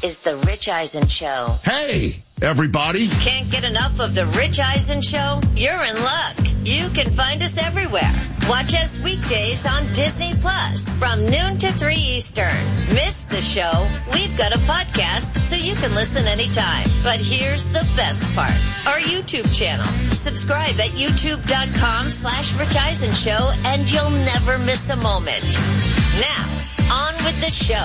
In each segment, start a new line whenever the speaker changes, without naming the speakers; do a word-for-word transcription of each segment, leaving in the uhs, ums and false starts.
is the Rich Eisen Show.
Hey, everybody.
Can't get enough of the Rich Eisen Show? You're in luck. You can find us everywhere. Watch us weekdays on Disney Plus from noon to three Eastern. Miss the show? We've got a podcast so you can listen anytime. But here's the best part. Our YouTube channel. Subscribe at youtube.com slash Rich Eisen Show and you'll never miss a moment. Now, on with the show.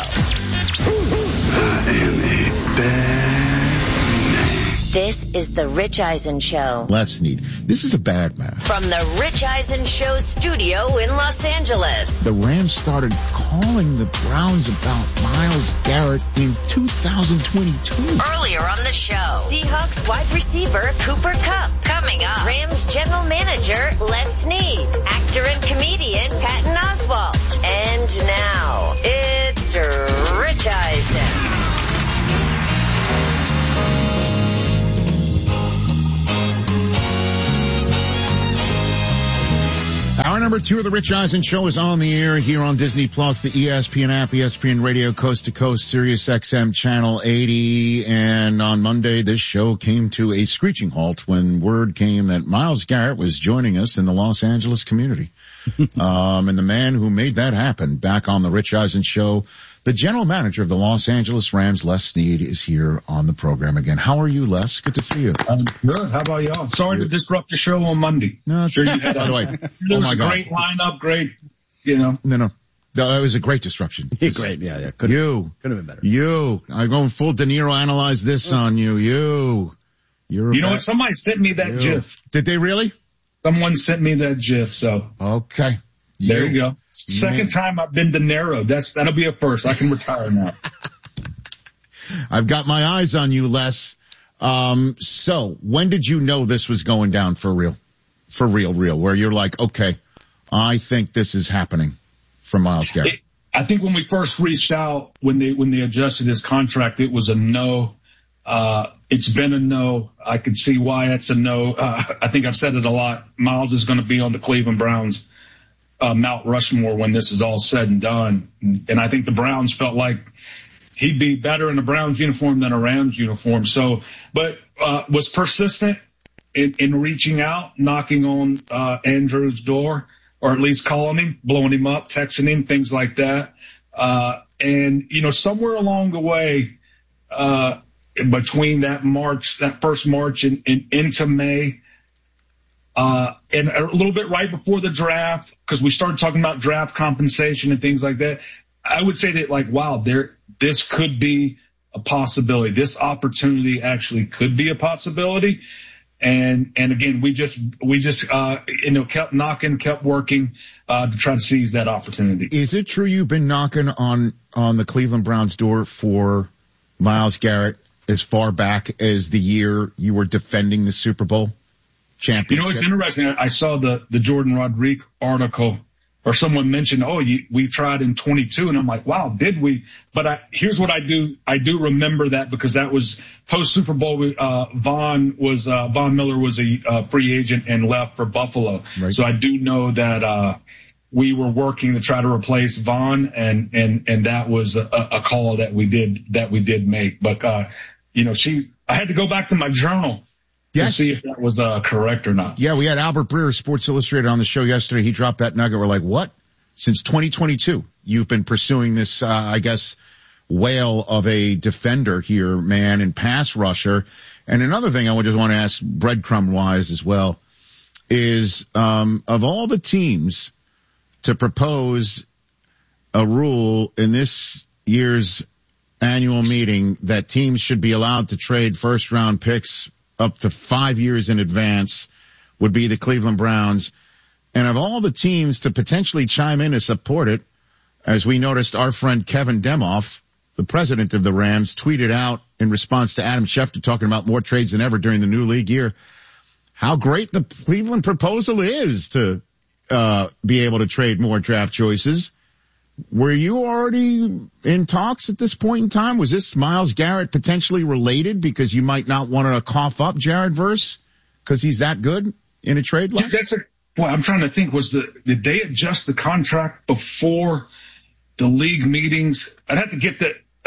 I am a bad
This is the Rich Eisen Show.
Les Snead. This is a bad man.
From the Rich Eisen Show studio in Los Angeles.
The Rams started calling the Browns about Myles Garrett in two thousand twenty-two.
Earlier on the show, Seahawks wide receiver Cooper Kupp. Coming up, Rams general manager Les Snead. Actor and comedian Patton Oswalt. And now, it's Rich Eisen.
Hour number two of the Rich Eisen Show is on the air here on Disney Plus, the E S P N app, E S P N Radio, Coast to Coast, Sirius X M Channel eighty. And on Monday, this show came to a screeching halt when word came that Myles Garrett was joining us in the Los Angeles community. um, and the man who made that happen back on the Rich Eisen Show, the general manager of the Los Angeles Rams, Les Snead, is here on the program again. How are you, Les? Good to see you.
I'm good. How about y'all? Sorry
good.
to disrupt the show on Monday.
No,
sure you had
by the way,
there
oh
was
my
a
God.
great lineup, great, you know.
No, no. That was a great disruption.
Great, yeah, yeah. Could've,
you.
Could have been better.
You. I'm going full De Niro analyze this on you. You. You're
You know
back.
what? Somebody sent me that
You.
GIF.
Did they really?
Someone sent me that GIF, so.
Okay.
There you go. Second time I've been De Niro. That's, that'll be a first. I can retire now.
I've got my eyes on you, Les. Um, so when did you know this was going down for real? For real, real, where you're like, okay, I think this is happening for Myles Garrett.
It, I think when we first reached out, when they, when they adjusted his contract, it was a no. Uh, it's been a no. I can see why it's a no. Uh, I think I've said it a lot. Myles is going to be on the Cleveland Browns Uh, Mount Rushmore when this is all said and done. And I think the Browns felt like he'd be better in a Browns uniform than a Rams uniform. So, but, uh, was persistent in, in reaching out, knocking on, uh, Andrew's door, or at least calling him, blowing him up, texting him, things like that. Uh, and, you know, somewhere along the way, uh, between that March, that first March and, and into May, Uh, and a little bit right before the draft, because we started talking about draft compensation and things like that. I would say that, like, wow, there, this could be a possibility. This opportunity actually could be a possibility. And, and again, we just, we just, uh, you know, kept knocking, kept working, uh, to try to seize that opportunity.
Is it true you've been knocking on, on the Cleveland Browns door for Myles Garrett as far back as the year you were defending the Super Bowl championship?
You know, it's interesting. I saw the, the Jordan Rodriguez article, or someone mentioned, oh, you, we tried in twenty-two. And I'm like, wow, did we? But I, here's what I do. I do remember that because that was post Super Bowl. Uh, Von was, uh, Von Miller was a uh, free agent and left for Buffalo.
Right.
So I do know that, uh, we were working to try to replace Von, and, and, and that was a, a call that we did, that we did make. But, uh, you know, she, I had to go back to my journal.
Yes.
To see if that was uh, correct or not.
Yeah, we had Albert Breer, Sports Illustrated, on the show yesterday. He dropped that nugget. We're like, what? Since twenty twenty-two, you've been pursuing this, uh, I guess, whale of a defender here, man, and pass rusher. And another thing I would just want to ask, breadcrumb-wise as well, is um, of all the teams to propose a rule in this year's annual meeting that teams should be allowed to trade first-round picks up to five years in advance, would be the Cleveland Browns. And of all the teams to potentially chime in to support it, as we noticed, our friend Kevin Demoff, the president of the Rams, tweeted out in response to Adam Schefter talking about more trades than ever during the new league year, how great the Cleveland proposal is to uh be able to trade more draft choices. Were you already in talks at this point in time? Was this Myles Garrett potentially related because you might not want to cough up Jared Verse because he's that good in a trade?
Yeah, that's a, boy, I'm trying to think, was the, did they adjust the contract before the league meetings? I'd have to get that.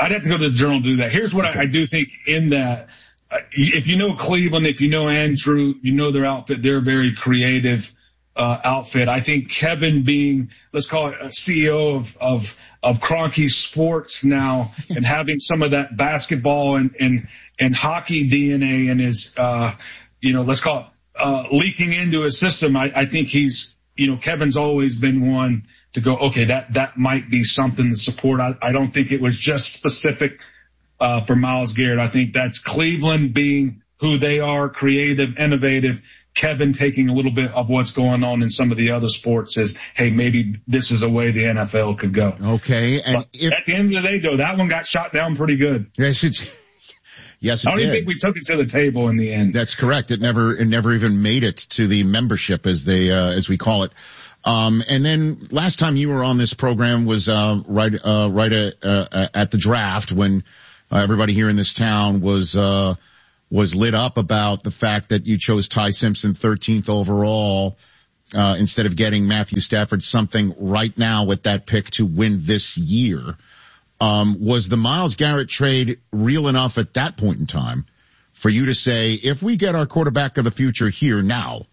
I'd have to go to the Journal to do that. Here's what okay. I, I do think in that. Uh, if you know Cleveland, if you know Andrew, you know their outfit, they're a very creative uh, outfit. I think Kevin being, let's call it a C E O of, of, of Kroenke Sports now and having some of that basketball and, and, and hockey D N A and his, uh, you know, let's call it, uh, leaking into his system. I, I think he's, you know, Kevin's always been one to go, okay, that, that might be something to support. I, I don't think it was just specific, uh, for Myles Garrett. I think that's Cleveland being who they are, creative, innovative. Kevin taking a little bit of what's going on in some of the other sports is, hey, maybe this is a way the N F L could go.
Okay. And if,
at the end of the day, though, that one got shot down pretty good.
Yes, it's, yes, it
I don't
did.
even think we took it to the table in the end.
That's correct. It never, it never even made it to the membership as they, uh, as we call it. Um, and then last time you were on this program was, uh, right, uh, right at, uh, at the draft when uh, everybody here in this town was, uh, was lit up about the fact that you chose Ty Simpson thirteenth overall, uh, instead of getting Matthew Stafford, something right now with that pick to win this year. Um, was the Myles Garrett trade real enough at that point in time for you to say, if we get our quarterback of the future here now,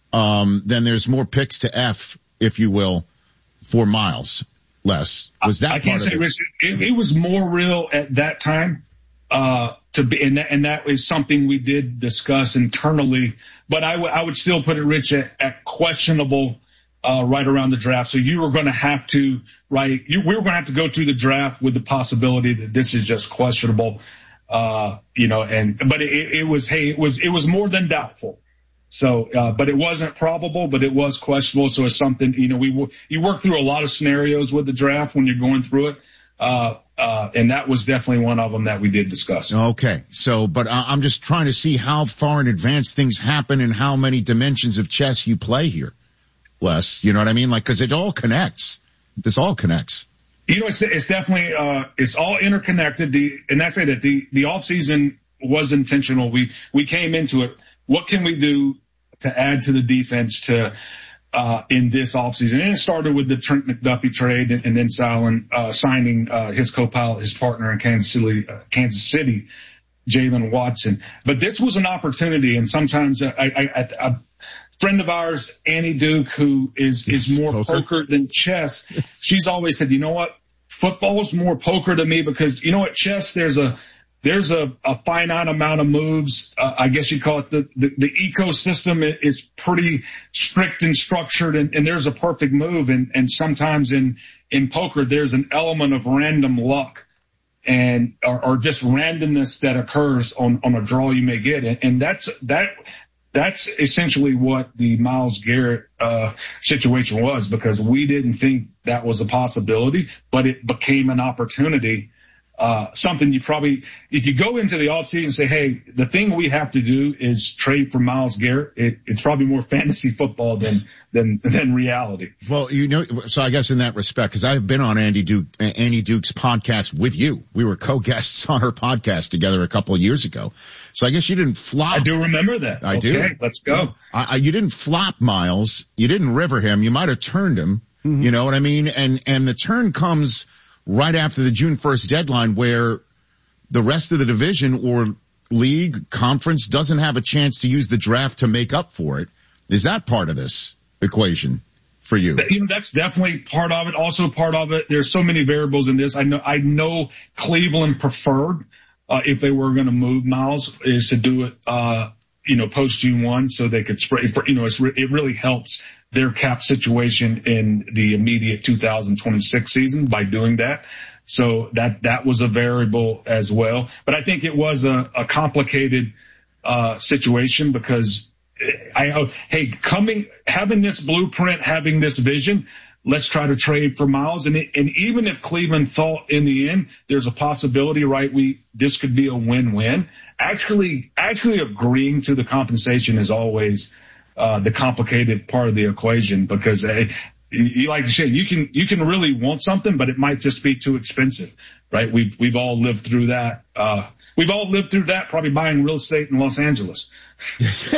um, then there's more picks to F, if you will, for Myles? Les, was that
I, I can't
part
say
of it?
it, it was more real at that time. Uh, to be, and that, and that is something we did discuss internally, but I, w- I would still put it, Rich, at, at questionable, uh, right around the draft. So you were going to have to, right, you, we were going to have to go through the draft with the possibility that this is just questionable, uh, you know, and, but it, it was, hey, it was, it was more than doubtful. So, uh, but it wasn't probable, but it was questionable. So it's something, you know, we, you work through a lot of scenarios with the draft when you're going through it. Uh, uh, and that was definitely one of them that we did discuss.
Okay. So, but I'm just trying to see how far in advance things happen and how many dimensions of chess you play here, Les. You know what I mean? Like, cause it all connects. This all connects.
You know, it's, it's definitely, uh, it's all interconnected. The, and that's it, that the, the off season was intentional. We, we came into it. What can we do to add to the defense to, uh, in this offseason? And it started with the Trent McDuffie trade and, and then Salin, uh, signing, uh, his co-pilot, his partner in Kansas City, uh, Kansas City, Jalen Watson. But this was an opportunity. And sometimes uh, I, I, I, a friend of ours, Annie Duke, who is, is more poker. poker than chess. She's always said, you know what? Football's more poker to me because you know what? Chess, there's a, There's a, a finite amount of moves. Uh, I guess you'd call it the, the, the ecosystem is pretty strict and structured and, and there's a perfect move. And, and sometimes in, in poker, there's an element of random luck and, or, or just randomness that occurs on, on a draw you may get. And, and that's, that, that's essentially what the Myles Garrett, uh, situation was because we didn't think that was a possibility, but it became an opportunity. Uh, something you probably, if you go into the offseason and say, hey, the thing we have to do is trade for Myles Garrett, it, it's probably more fantasy football than, than, than reality.
Well, you know, so I guess in that respect, cause I've been on Andy Duke, Annie Duke's podcast with you. We were co-guests on her podcast together a couple of years ago. So I guess you didn't flop.
I do remember that.
I
okay,
do.
Let's go.
I, I, you didn't flop Myles. You didn't river him. You might have turned him. Mm-hmm. You know what I mean? And, and the turn comes right after the June first deadline where the rest of the division or league conference doesn't have a chance to use the draft to make up for it. Is that part of this equation for you?
You know, that's definitely part of it. Also part of it. There's so many variables in this. I know, I know Cleveland preferred, uh, if they were going to move Myles is to do it, uh, you know, post June first so they could spread, you know, it's, it really helps their cap situation in the immediate two thousand twenty-six season by doing that. So that, that was a variable as well. But I think it was a, a complicated, uh, situation because I, oh, hey, coming, having this blueprint, having this vision, let's try to trade for Myles. And, it, and even if Cleveland thought in the end, there's a possibility, right? We, this could be a win-win. Actually, actually agreeing to the compensation is always, uh, the complicated part of the equation because, uh, you like to say you can, you can really want something, but it might just be too expensive, right? We've, we've all lived through that. Uh, we've all lived through that probably buying real estate in Los Angeles.
Yes.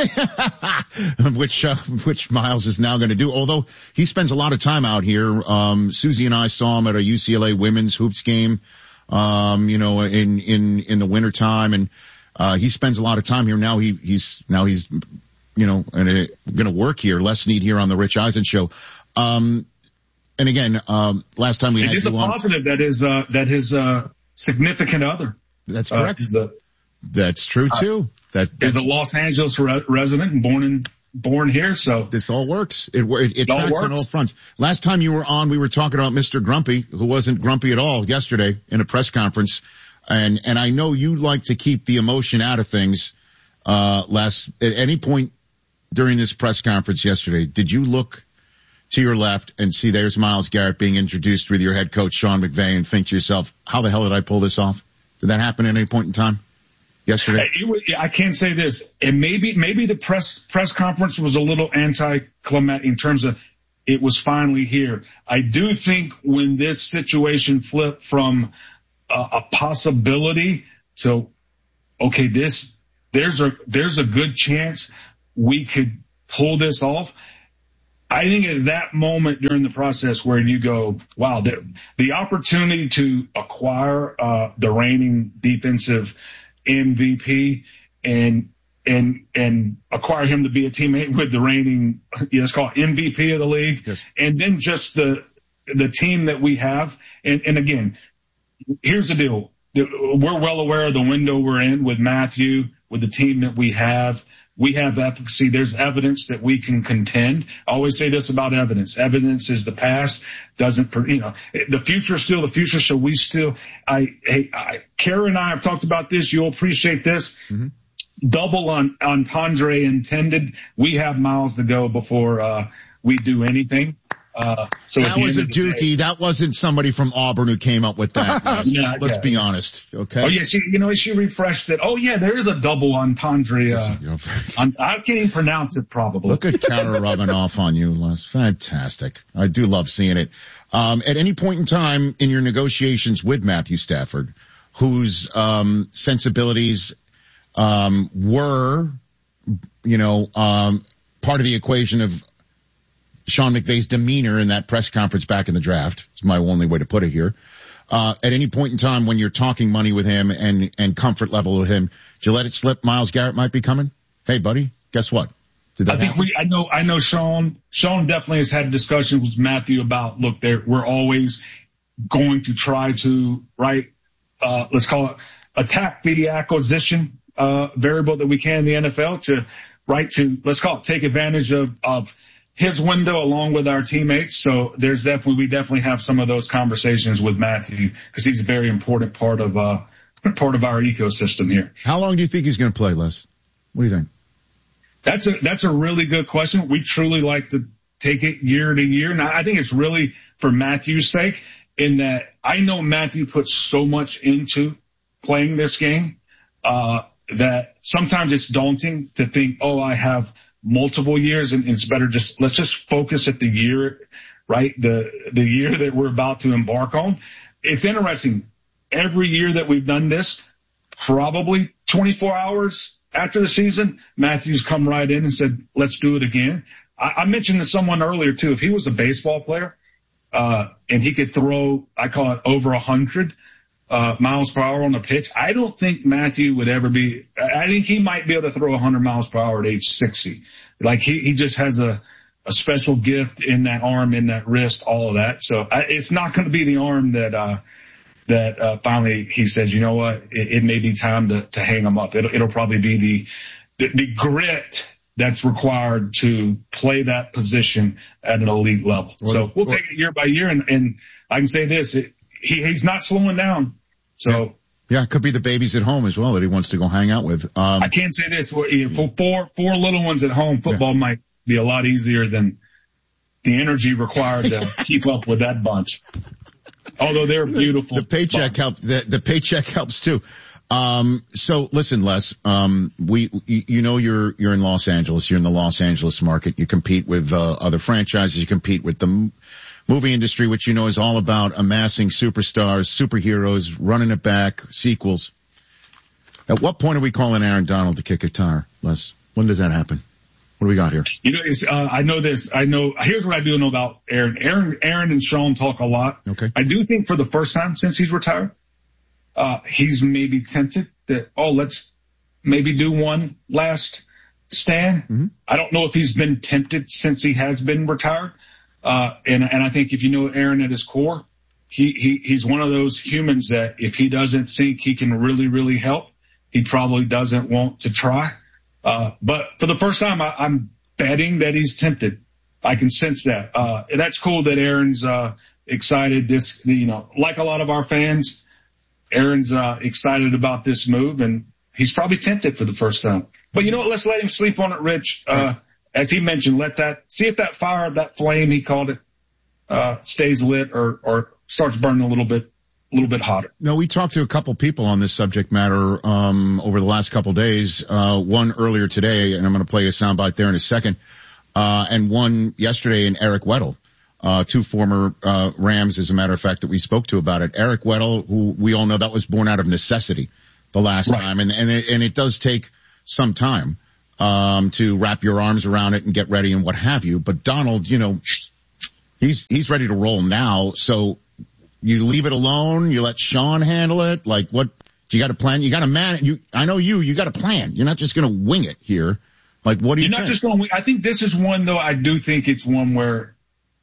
which, uh, which Myles is now going to do, although he spends a lot of time out here. Um, Susie and I saw him at a U C L A women's hoops game. um, you know, in, in, in the winter time. And, uh, he spends a lot of time here. Now he, he's, now he's, you know, going to work here. Les Snead here on the Rich Eisen Show. Um, and again, um, last time we
it
had
is a
on,
positive that is, uh, that his, uh, significant other.
That's correct.
Uh, is a,
that's true too. That
is a Los Angeles re- resident and born in, born here. So
this all works. It, it, it
all
tracks
works.
on all fronts. Last time you were on, we were talking about Mister Grumpy, who wasn't grumpy at all yesterday in a press conference. And, and I know you like to keep the emotion out of things. Uh, last, at any point during this press conference yesterday, did you look to your left and see there's Myles Garrett being introduced with your head coach, Sean McVay, and think to yourself, how the hell did I pull this off? Did that happen at any point in time yesterday?
It, I can't say this. And maybe, maybe the press, press conference was a little anticlimactic in terms of it was finally here. I do think when this situation flipped from a, a possibility to, okay, this, there's a, there's a good chance we could pull this off. I think at that moment during the process where you go, wow, the, the opportunity to acquire uh, the reigning defensive M V P and and and acquire him to be a teammate with the reigning, you know, let's call it M V P of the league,
yes.
And then just the the team that we have. And, and again, here's the deal: we're well aware of the window we're in with Matthew, with the team that we have. We have efficacy. There's evidence that we can contend. I always say this about evidence. Evidence is the past. Doesn't, you know, the future is still the future. So we still, I, hey, I, Kara and I have talked about this. You'll appreciate this. Mm-hmm. Double on, entendre intended. We have miles to go before, uh, we do anything. Uh, so
that was a dookie. Day, that wasn't somebody from Auburn who came up with that. yeah, Let's yeah. be honest. Okay.
Oh yeah. She, you know, she refreshed it. Oh yeah, there is a double entendre. Uh, on, I can't even pronounce it probably.
Look at Kara rubbing off on you, Les. Fantastic. I do love seeing it. Um, at any point in time in your negotiations with Matthew Stafford, whose, um, sensibilities, um, were, you know, um, part of the equation of Sean McVay's demeanor in that press conference back in the draft, is my only way to put it here. Uh, at any point in time when you're talking money with him and, and comfort level with him, did you let it slip Myles Garrett might be coming? Hey buddy, guess what? Did that
I think
happen?
we, I know, I know Sean, Sean definitely has had discussions with Matthew about, look, there, we're always going to try to, right, uh, let's call it attack the acquisition, uh, variable that we can in the N F L to, right, to, let's call it take advantage of, of, his window along with our teammates. So there's definitely, we definitely have some of those conversations with Matthew because he's a very important part of, uh, part of our ecosystem here.
How long do you think he's going to play, Les? What do you think?
That's a, that's a really good question. We truly like to take it year to year. And I think it's really for Matthew's sake in that I know Matthew puts so much into playing this game, uh, that sometimes it's daunting to think, oh, I have multiple years and it's better just, let's just focus at the year, right? The, the year that we're about to embark on. It's interesting. Every year that we've done this, probably twenty-four hours after the season, Matthew's come right in and said, let's do it again. I, I mentioned to someone earlier too, if he was a baseball player, uh, and he could throw, I call it over a hundred, uh, miles per hour on the pitch. I don't think Matthew would ever be, I think he might be able to throw a hundred miles per hour at age sixty. Like he, he just has a, a special gift in that arm, in that wrist, all of that. So I, it's not going to be the arm that, uh, that, uh, finally he says, you know what, it, it may be time to, to hang him up. It'll, it'll probably be the, the, the grit that's required to play that position at an elite level. Well, so we'll well, take it year by year. And, and I can say this, it, he, he's not slowing down. So.
Yeah. Yeah, it could be the babies at home as well that he wants to go hang out with. Um,
I can't say this. For four, four little ones at home, football yeah. might be a lot easier than the energy required to keep up with that bunch. Although they're beautiful.
The, the paycheck helps. The, the paycheck helps too. Um, so listen, Les, um, we, you, you know, you're, you're in Los Angeles. You're in the Los Angeles market. You compete with, uh, other franchises. You compete with the movie industry, which you know is all about amassing superstars, superheroes, running it back, sequels. At what point are we calling Aaron Donald to kick a tire, Les? When does that happen? What do we got here?
You know, it's, uh, I know this. I know. Here's what I do know about Aaron. Aaron, Aaron and Sean talk a lot.
Okay.
I do think for the first time since he's retired, uh, he's maybe tempted that, oh, let's maybe do one last stand. Mm-hmm. I don't know if he's been tempted since he has been retired. Uh, and, and I think if you know Aaron at his core, he, he, he's one of those humans that if he doesn't think he can really, really help, he probably doesn't want to try. Uh, but for the first time, I, I'm betting that he's tempted. I can sense that. Uh, and that's cool that Aaron's, uh, excited. This, you know, like a lot of our fans, Aaron's, uh, excited about this move, and he's probably tempted for the first time. But you know what? Let's let him sleep on it, Rich. Uh, as he mentioned, let that, see if that fire, that flame, he called it, uh, stays lit or, or starts burning a little bit, a little bit hotter.
No, we talked to a couple people on this subject matter, um, over the last couple days. Uh, one earlier today, and I'm going to play a soundbite there in a second. Uh, and one yesterday in Eric Weddle, uh, two former, uh, Rams, as a matter of fact, that we spoke to about it. Eric Weddle, who we all know that was born out of necessity the last right. time. And, and it, and it does take some time, um, to wrap your arms around it and get ready and what have you. But Donald, you know, he's, he's ready to roll now. So you leave it alone. You let Sean handle it. Like what, you got a plan? You got a man, you, I know you, you got a plan. You're not just going to wing it here. Like, what do you
You're
think?
not just going to, I think this is one, though, I do think it's one where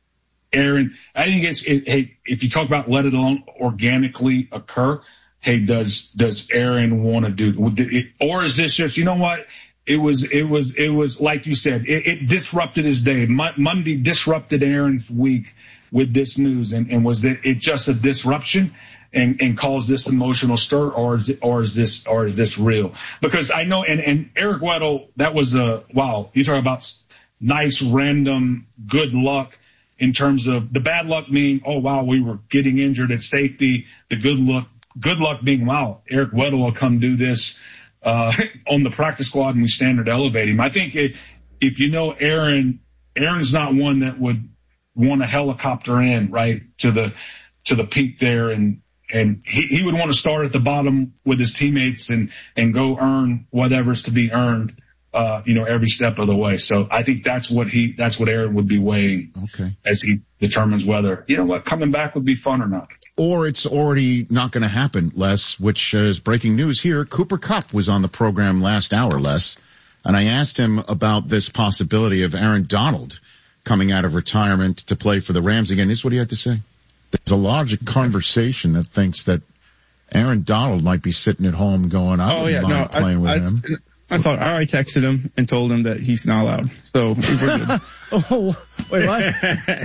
Aaron, I think it's, it, hey, if you talk about let it alone organically occur, hey, does, does Aaron want to do it? Or is this just, you know what? It was, it was, it was, like you said, it, it disrupted his day. Mo- Monday disrupted Aaron's week with this news. And, and was it, it just a disruption? And, and cause this emotional stir, or is it, or is this, or is this real? Because I know, and, and Eric Weddle, that was a, wow, you talk about nice, random, good luck in terms of the bad luck being, oh wow, we were getting injured at safety. The good luck, good luck being, wow, Eric Weddle will come do this, uh, on the practice squad and we standard elevate him. I think it, if you know Aaron, Aaron's not one that would want to helicopter in, right, to the, to the peak there, and, And he, he would want to start at the bottom with his teammates and, and go earn whatever's to be earned, uh, you know, every step of the way. So I think that's what he, that's what Aaron would be weighing
okay.
as he determines whether, you know what, coming back would be fun or not.
Or it's already not going to happen, Les, which is breaking news here. Cooper Kupp was on the program last hour, Les, and I asked him about this possibility of Aaron Donald coming out of retirement to play for the Rams again. This is what he had to say. There's a logic conversation that thinks that Aaron Donald might be sitting at home going, I
oh,
wouldn't
yeah,
mind
no,
playing
I,
with
I,
him.
I saw it. I already texted him and told him that he's not allowed. So we're good.
Oh, wait, what?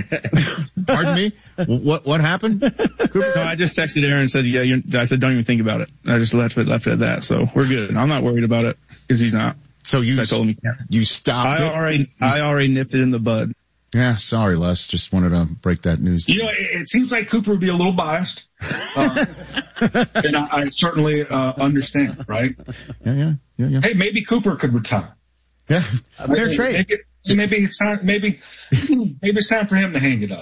Pardon me? What what happened?
No, I just texted Aaron and said, yeah, you're, I said, don't even think about it. And I just left it, left it at that. So we're good. I'm not worried about it because he's not.
So you,
I told him he can't.
you stopped
I
it?
already, I already nipped it in the bud.
Yeah, sorry, Les. Just wanted to break that news.
You know, it, it seems like Cooper would be a little biased. Uh, and I, I certainly, uh, understand, right?
Yeah, yeah, yeah, yeah.
Hey, maybe Cooper could retire.
Yeah.
A fair trade.
Maybe, maybe it's time, maybe, maybe it's time for him to hang it up.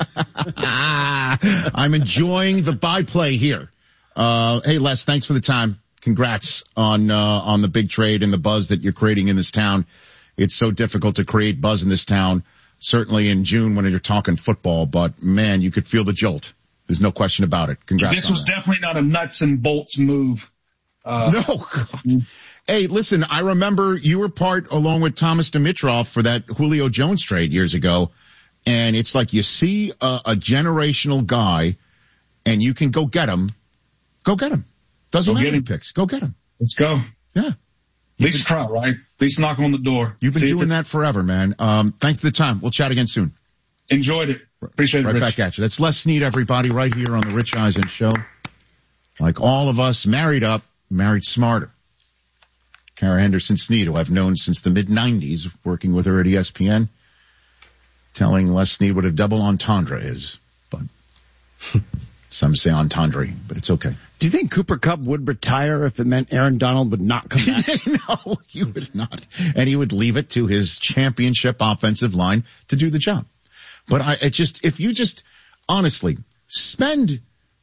I'm enjoying the byplay here. Uh, hey, Les, thanks for the time. Congrats on, uh, on the big trade and the buzz that you're creating in this town. It's so difficult to create buzz in this town, certainly in June when you're talking football, but man, you could feel the jolt. There's no question about it. Congrats.
This
on
was
that.
definitely not a nuts and bolts move. Uh,
no. God. Hey, listen, I remember you were part along with Thomas Dimitroff for that Julio Jones trade years ago. And it's like you see a, a generational guy and you can go get him. Go get him. Doesn't
Go
matter
get
who
him.
picks. Go get him.
Let's go.
Yeah.
At least try, right? At least knock on the door.
You've been
See
doing
if
that forever, man. Um, thanks for the time. We'll chat again soon.
Enjoyed it. Appreciate it,
Right
Rich.
back at you. That's Les Snead, everybody, right here on the Rich Eisen Show. Like all of us, married up, married smarter. Kara Henderson Snead, who I've known since the mid nineties, working with her at E S P N, telling Les Snead what a double entendre is. But some say entendre, but it's okay.
Do you think Cooper Kupp would retire if it meant Aaron Donald would not come back?
No, he would not. And he would leave it to his championship offensive line to do the job. But I it just, if you just honestly spend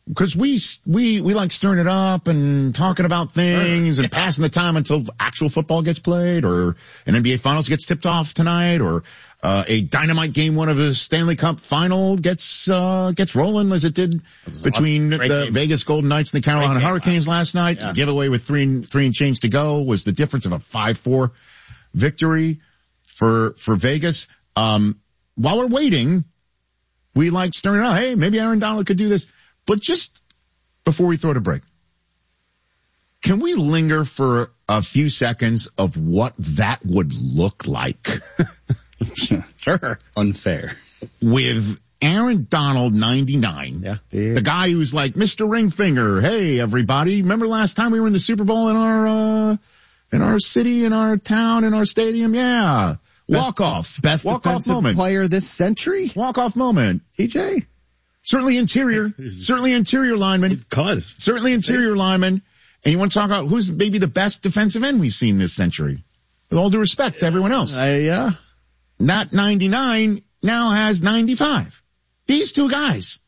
because we, we, we like stirring it up and talking about things and passing the time until actual football gets played, or an N B A Finals gets tipped off tonight, or uh, a dynamite game one of the Stanley Cup final gets, uh, gets rolling as it did between the game. Vegas Golden Knights and the Carolina Hurricanes last night. Yeah. Giveaway with three and, three and change to go was the difference of a five four victory for, for Vegas. Um, while we're waiting, we like stirring it up. Hey, maybe Aaron Donald could do this. But just before we throw it a break, can we linger for a few seconds of what that would look like?
Sure. Unfair.
With Aaron Donald, ninety-nine.
Yeah. yeah.
The guy who's like Mister Ringfinger. Hey, everybody. Remember last time we were in the Super Bowl in our, uh, in our city, in our town, in our stadium? Yeah. Walk off.
Best
Walk
defensive
off moment.
player this century?
Walk off moment.
T J?
Certainly interior. Certainly interior lineman.
Cause.
Certainly interior lineman. And you want to talk about who's maybe the best defensive end we've seen this century? With all due respect to everyone else.
Uh, yeah.
Not ninety-nine, now has ninety-five. These two guys.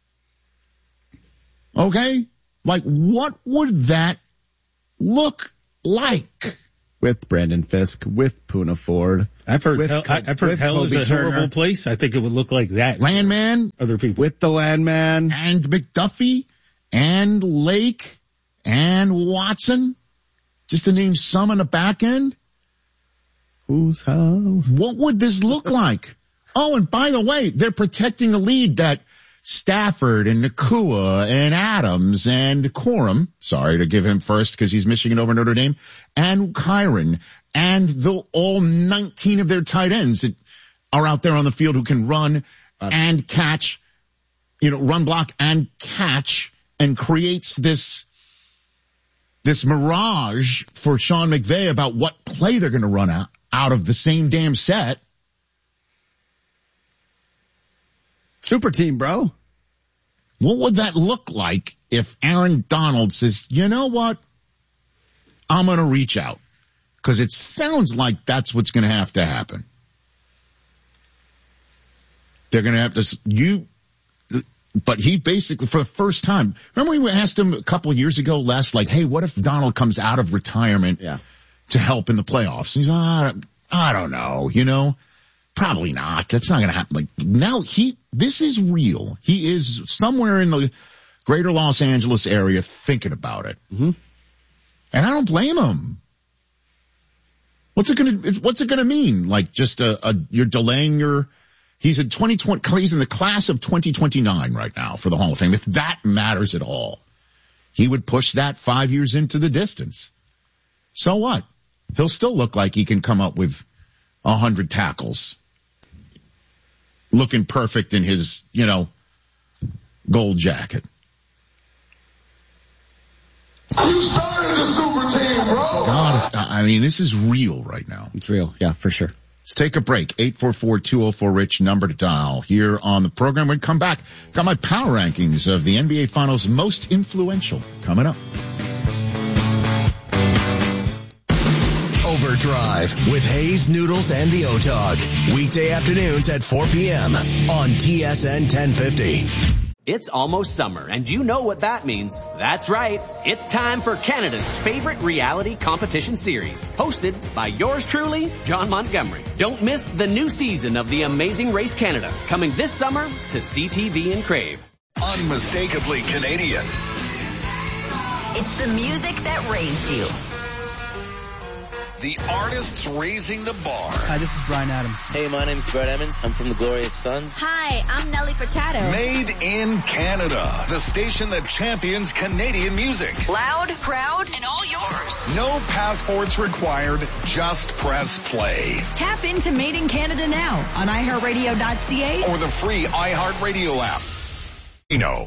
Okay? Like, what would that look like?
With Brandon Fisk, with Poona Ford.
I've heard,
with,
hell, I've heard hell is a
Turner.
horrible place. I think it would look like that.
Landman.
Other people.
With the Landman.
And McDuffie. And Lake. And Watson. Just to name some on the back end.
Whose house?
What would this look like? Oh, and by the way, they're protecting a lead that Stafford and Nakua and Adams and Corum, sorry to give him first because he's Michigan over Notre Dame, and Kyron, and the all nineteen of their tight ends that are out there on the field who can run and catch, you know, run, block, and catch, and creates this this mirage for Sean McVay about what play they're going to run out, out of the same damn set.
Super team, bro.
What would that look like if Aaron Donald says, you know what? I'm going to reach out. Because it sounds like that's what's going to have to happen. They're going to have to, you, but he basically, for the first time, remember we asked him a couple of years ago, Les, like, hey, what if Donald comes out of retirement yeah. to help in the playoffs? And he's, ah, I don't know, you know? Probably not. That's not going to happen. Like now he, this is real. He is somewhere in the greater Los Angeles area thinking about it.
Mm-hmm.
And I don't blame him. What's it going to, what's it going to mean? Like just a, a, you're delaying your, he's in twenty twenty, he's in the class of twenty twenty-nine right now for the Hall of Fame. If that matters at all, he would push that five years into the distance. So what? He'll still look like he can come up with a hundred tackles. Looking perfect in his, you know, gold jacket.
You started the super team, bro.
God, I mean, this is real right now.
It's real. Yeah, for sure.
Let's take a break. eight four four, two oh four, RICH, number to dial here on the program. We'll come back. Got my power rankings of the N B A Finals most influential coming up.
Overdrive with Hayes, Noodles, and the O-Dog. Weekday afternoons at four p.m. on T S N ten fifty.
It's almost summer, and you know what that means. That's right. It's time for Canada's favorite reality competition series, hosted by yours truly, John Montgomery. Don't miss the new season of The Amazing Race Canada, coming this summer to C T V and Crave.
Unmistakably Canadian.
It's the music that raised you.
The artists raising the bar.
Hi, this is Bryan Adams.
Hey, my name's Brett Emmons. I'm from the Glorious Sons.
Hi, I'm Nelly Furtado.
Made in Canada. The station that champions Canadian music.
Loud, proud, and all yours.
No passports required. Just press play.
Tap into Made in Canada now on i heart radio dot c a
or the free iHeartRadio app. You know.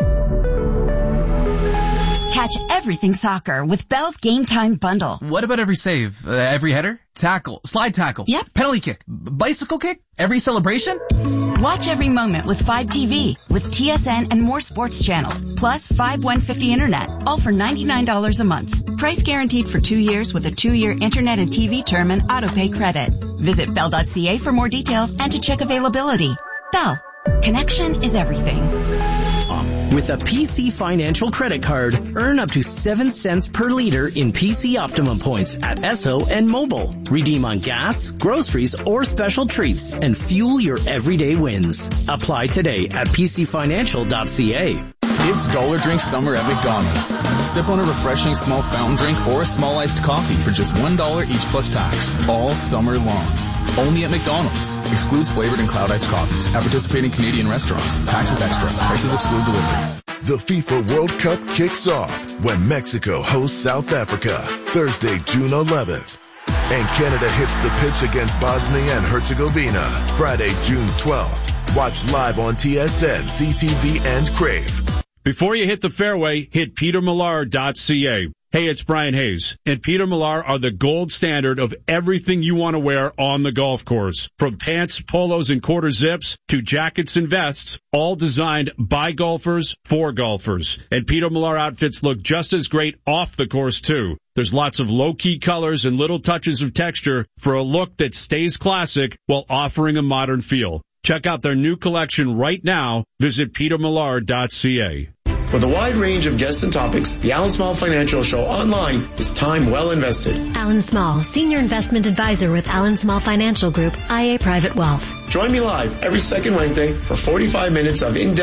Catch everything soccer with Bell's Game Time Bundle.
What about every save? Uh, every header? Tackle? Slide tackle?
Yep.
Penalty kick? Bicycle kick? Every celebration?
Watch every moment with five T V, with T S N and more sports channels, plus five one fifty internet, all for ninety-nine dollars a month. Price guaranteed for two years with a two-year internet and T V term and auto-pay credit. Visit bell dot c a for more details and to check availability. Bell. Connection is everything.
Um.
With a P C Financial credit card, earn up to seven cents per liter in P C Optimum points at Esso and Mobile. Redeem on gas, groceries, or special treats and fuel your everyday wins. Apply today at p c financial dot c a.
It's Dollar Drink Summer at McDonald's. Sip on a refreshing small fountain drink or a small iced coffee for just one dollar each plus tax. All summer long. Only at McDonald's. Excludes flavored and cloud iced coffees. At participating Canadian restaurants. Taxes extra. Prices exclude delivery.
The FIFA World Cup kicks off when Mexico hosts South Africa Thursday, June eleventh. And Canada hits the pitch against Bosnia and Herzegovina Friday, June twelfth. Watch live on T S N, C T V, and Crave.
Before you hit the fairway, hit peter millar dot c a. Hey, it's Brian Hayes, and Peter Millar are the gold standard of everything you want to wear on the golf course. From pants, polos, and quarter zips to jackets and vests, all designed by golfers for golfers. And Peter Millar outfits look just as great off the course, too. There's lots of low-key colors and little touches of texture for a look that stays classic while offering a modern feel. Check out their new collection right now. Visit peter millar dot c a.
With a wide range of guests and topics, the Alan Small Financial Show online is time well invested.
Alan Small, Senior Investment Advisor with Alan Small Financial Group, I A Private Wealth.
Join me live every second Wednesday for forty-five minutes of in-depth